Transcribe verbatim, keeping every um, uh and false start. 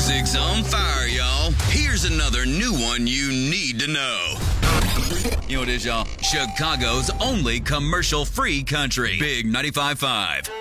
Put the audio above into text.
music's on fire, y'all. Here's another new one you need to know. You know what it is, y'all? Chicago's only commercial-free country. Big ninety-five point five.